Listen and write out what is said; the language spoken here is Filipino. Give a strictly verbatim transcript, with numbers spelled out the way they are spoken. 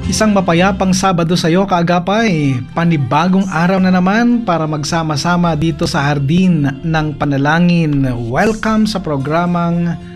Isang mapayapang Sabado sa iyo, kaagapay. Panibagong araw na naman para magsama-sama dito sa Hardin ng Panalangin. Welcome sa programang